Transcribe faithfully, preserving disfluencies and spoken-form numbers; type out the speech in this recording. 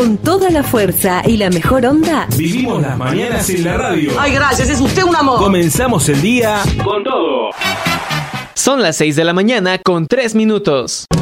Con toda la fuerza y la mejor onda. Vivimos las mañanas en la radio. Ay, gracias, es usted un amor. Comenzamos el día con todo. Son las seis de la mañana con tres minutos.